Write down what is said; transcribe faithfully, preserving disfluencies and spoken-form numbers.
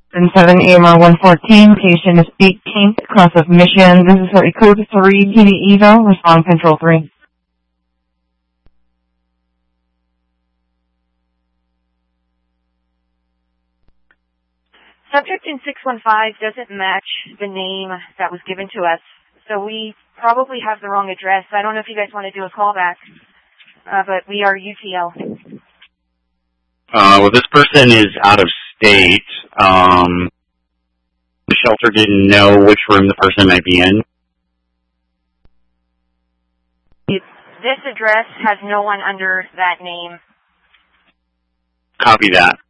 And seven A M R one fourteen, patient is eighteenth, cross of Mission. This is for a code three T V eval, respond control three. Subject in six one five doesn't match the name that was given to us, so we probably have the wrong address. I don't know if you guys want to do a callback, uh, but we are U T L. Uh, well, this person is out of state. Um, the shelter didn't know which room the person might be in. This address has no one under that name. Copy that.